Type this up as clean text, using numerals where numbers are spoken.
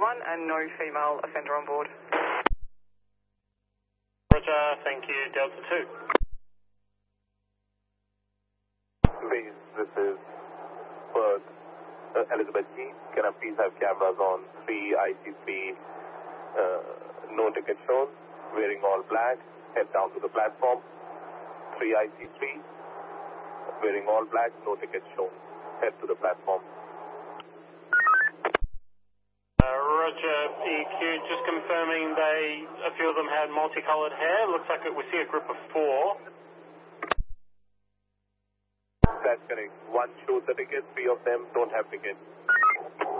31 and no female offender on board. Roger, thank you, Delta 2. Please, this is Perth, Elizabeth G. Can I please have cameras on 3 IC3, no ticket shown, wearing all black, head down to the platform. 3 IC3, wearing all black, no ticket shown, head to the platform. Roger, EQ, just confirming a few of them had multicolored hair. Looks like we see a group of 4. That's correct. 1 shows the ticket, 3 of them don't have tickets.